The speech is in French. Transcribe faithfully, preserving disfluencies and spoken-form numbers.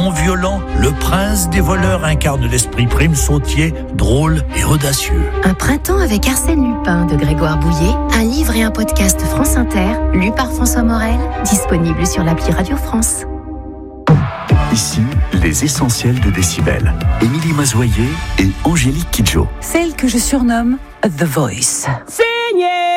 non violent, le prince des voleurs incarne l'esprit Prime Sautier, drôle et audacieux. Un printemps avec Arsène Lupin de Grégoire Bouillet, un livre et un podcast France Inter, lu par François Morel, disponible sur l'appli Radio France. Ici, les essentiels de Décibel. Émilie Mazoyer et Angélique Kidjo. Celle que je surnomme The Voice. Signé